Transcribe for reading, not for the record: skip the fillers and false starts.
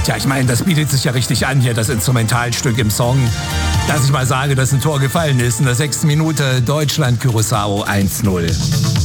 Tja, ich meine, das bietet sich ja richtig an hier, das Instrumentalstück im Song. Dass ich mal sage, dass ein Tor gefallen ist in der 6. Minute, Deutschland, Curaçao 1-0.